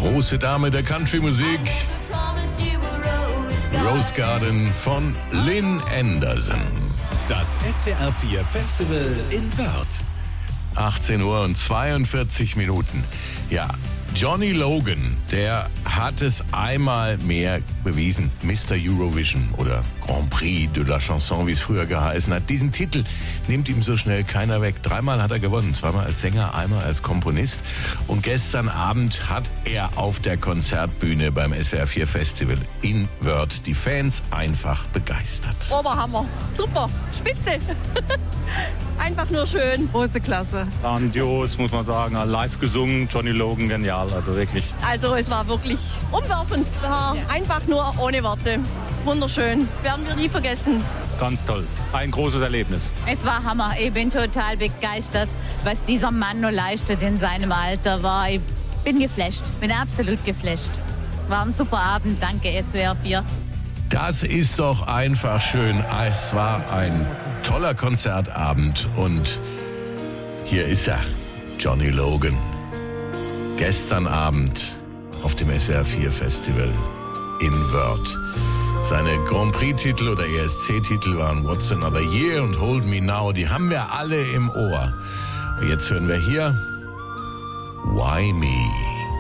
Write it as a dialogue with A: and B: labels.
A: große Dame der Country-Musik, Rose Garden von Lynn Anderson.
B: Das SWR 4 Festival in Wörth.
A: 18 Uhr und 42 Minuten. Ja, Johnny Logan, der hat es einmal mehr bewiesen. Mr. Eurovision oder Grand Prix de la Chanson, wie es früher geheißen hat. Diesen Titel nimmt ihm so schnell keiner weg. 3-mal hat er gewonnen. 2-mal als Sänger, einmal als Komponist. Und gestern Abend hat er auf der Konzertbühne beim SWR 4 Festival in Wörth die Fans einfach begeistert.
C: Oberhammer. Super. Spitze. Einfach nur schön.
D: Große Klasse.
E: Grandios, muss man sagen. Live gesungen, Johnny Logan, genial, also wirklich.
C: Also es war wirklich umwerfend. War einfach nur ohne Worte. Wunderschön. Werden wir nie vergessen.
E: Ganz toll. Ein großes Erlebnis.
F: Es war Hammer. Ich bin total begeistert, was dieser Mann nur leistet in seinem Alter. Ich bin geflasht. Bin absolut geflasht. War ein super Abend. Danke, SWR 4.
A: Das ist doch einfach schön. Es war ein toller Konzertabend und hier ist er, Johnny Logan. Gestern Abend auf dem SWR 4 Festival in Wörth. Seine Grand Prix-Titel oder ESC-Titel waren What's Another Year und Hold Me Now. Die haben wir alle im Ohr. Jetzt hören wir hier Why Me?